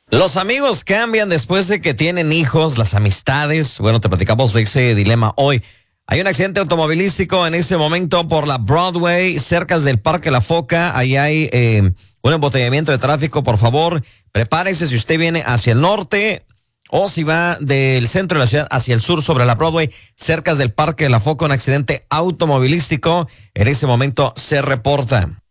Los amigos cambian después de que tienen hijos, las amistades. Bueno, te platicamos de ese dilema hoy. Hay un accidente automovilístico en este momento por la Broadway, cerca del Parque La Foca. Ahí hay un embotellamiento de tráfico. Por favor, prepárese si usted viene hacia el norte o si va del centro de la ciudad hacia el sur sobre la Broadway, cerca del Parque La Foca. Un accidente automovilístico en este momento se reporta.